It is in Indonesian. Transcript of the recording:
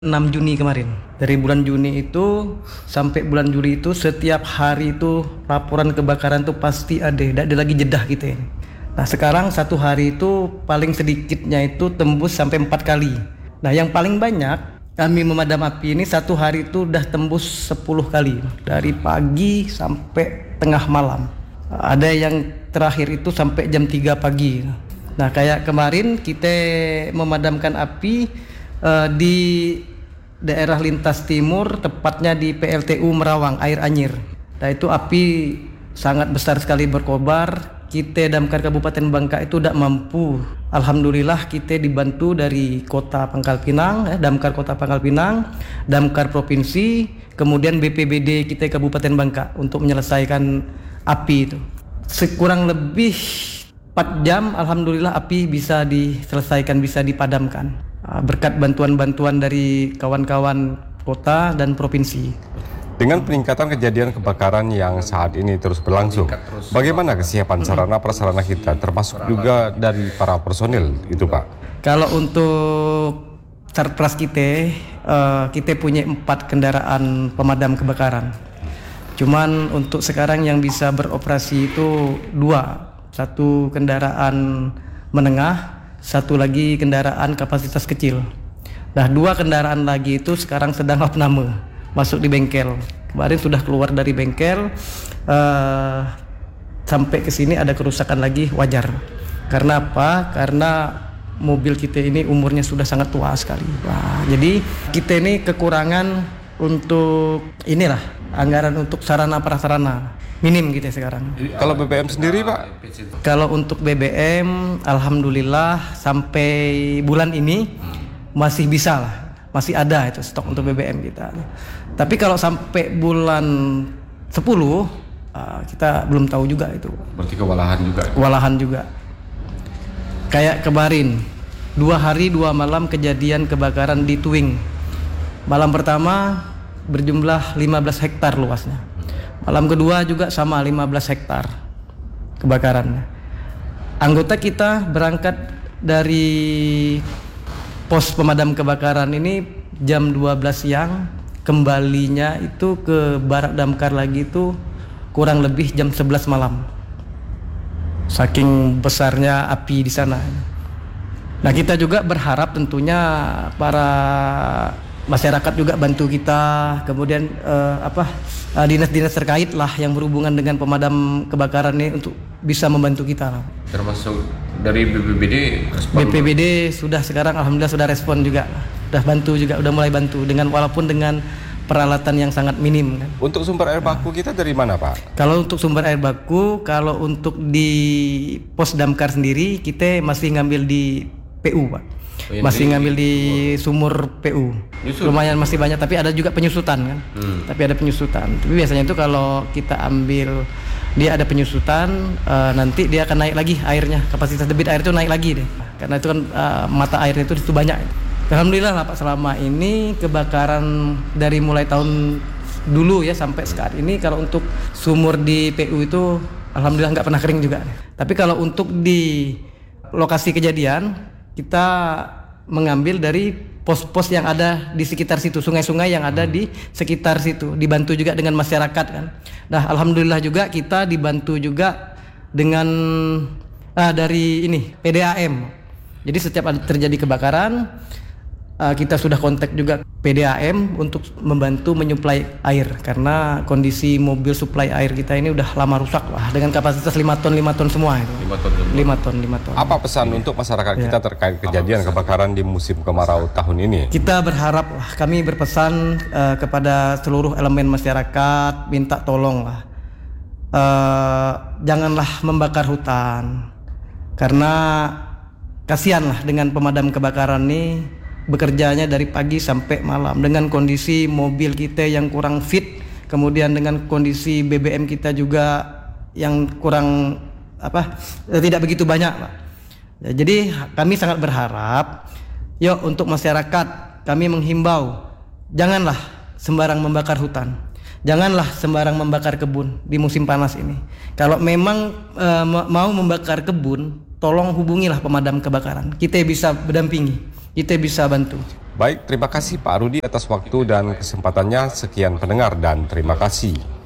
6 Juni kemarin. Dari bulan Juni itu sampai bulan Juli itu setiap hari itu laporan kebakaran itu pasti ada lagi jedah kita ini. Nah sekarang satu hari itu paling sedikitnya itu tembus sampai 4 kali. Nah yang paling banyak kami memadam api ini satu hari itu udah tembus 10 kali. Dari pagi sampai tengah malam. Ada yang terakhir itu sampai jam 3 pagi. Nah kayak kemarin kita memadamkan api di daerah lintas timur, tepatnya di PLTU Merawang, Air Anyir. Nah itu api sangat besar sekali berkobar. Kita damkar Kabupaten Bangka itu tidak mampu. Alhamdulillah kita dibantu dari Kota Pangkal Pinang, damkar Kota Pangkal Pinang, damkar provinsi, kemudian BPBD kita Kabupaten Bangka untuk menyelesaikan api itu. Sekurang lebih 4 jam, alhamdulillah api bisa diselesaikan, bisa dipadamkan. Berkat bantuan-bantuan dari kawan-kawan kota dan provinsi. Dengan peningkatan kejadian kebakaran yang saat ini terus berlangsung, bagaimana kesiapan sarana prasarana kita, termasuk juga dari para personil itu Pak? Kalau untuk sarpras kita punya 4 kendaraan pemadam kebakaran. Cuman untuk sekarang yang bisa beroperasi itu 2, 1 kendaraan menengah, 1 lagi kendaraan kapasitas kecil. Nah 2 kendaraan lagi itu sekarang sedang opname, masuk di bengkel. Kemarin sudah keluar dari bengkel, sampai ke sini ada kerusakan lagi, wajar. Karena apa? Karena mobil kita ini umurnya sudah sangat tua sekali. Nah, jadi kita ini kekurangan untuk inilah anggaran untuk sarana prasarana. Minim gitu sekarang. Kalau BBM sendiri Pak? Kalau untuk BBM, alhamdulillah sampai bulan ini masih bisa lah, masih ada itu stok untuk BBM kita. Tapi kalau sampai bulan 10, kita belum tahu juga itu. Berarti kewalahan juga? Kewalahan juga. Kayak kemarin, 2 hari 2 malam kejadian kebakaran di Tuing. Malam pertama berjumlah 15 hektar luasnya. Malam kedua juga sama 15 hektar kebakarannya. Anggota kita berangkat dari pos pemadam kebakaran ini jam 12 siang, kembalinya itu ke barak damkar lagi itu kurang lebih jam 11 malam. Saking besarnya api di sana. Nah kita juga berharap tentunya para masyarakat juga bantu kita, kemudian dinas-dinas terkait lah yang berhubungan dengan pemadam kebakaran ini untuk bisa membantu kita lah. Termasuk dari BPBD respon? BPBD sudah sekarang alhamdulillah sudah respon juga, sudah bantu juga, udah mulai bantu dengan walaupun dengan peralatan yang sangat minim kan. Untuk sumber air baku kita dari mana Pak? Kalau untuk sumber air baku, kalau untuk di pos damkar sendiri kita masih ngambil di PU Pak. Masih ngambil di sumur PU. Lumayan masih banyak, tapi ada juga penyusutan kan. Tapi ada penyusutan. Tapi biasanya itu kalau kita ambil dia ada penyusutan, nanti dia akan naik lagi airnya. Kapasitas debit air itu naik lagi deh. Karena itu kan mata airnya itu banyak. Alhamdulillah lah Pak, selama ini kebakaran dari mulai tahun dulu ya sampai saat ini kalau untuk sumur di PU itu alhamdulillah nggak pernah kering juga. Tapi kalau untuk di lokasi kejadian kita mengambil dari pos-pos yang ada di sekitar situ, sungai-sungai yang ada di sekitar situ, dibantu juga dengan masyarakat kan. Nah alhamdulillah juga kita dibantu juga dengan dari ini PDAM. Jadi setiap ada terjadi kebakaran, kita sudah kontak juga PDAM untuk membantu menyuplai air karena kondisi mobil suplai air kita ini udah lama rusak lah dengan kapasitas 5 ton semua itu. 5 ton. Apa pesan untuk masyarakat kita terkait kejadian kebakaran di musim kemarau tahun ini? Kita berharap lah, kami berpesan kepada seluruh elemen masyarakat, minta tolong lah, janganlah membakar hutan karena kasihan lah dengan pemadam kebakaran ini bekerjanya dari pagi sampai malam dengan kondisi mobil kita yang kurang fit, kemudian dengan kondisi BBM kita juga yang kurang tidak begitu banyak Pak. Jadi kami sangat berharap untuk masyarakat kami menghimbau janganlah sembarang membakar hutan, janganlah sembarang membakar kebun di musim panas ini. Kalau memang mau membakar kebun, tolong hubungilah pemadam kebakaran, kita bisa berdampingi, kita bisa bantu. Baik, terima kasih Pak Rudi atas waktu dan kesempatannya. Sekian pendengar dan terima kasih.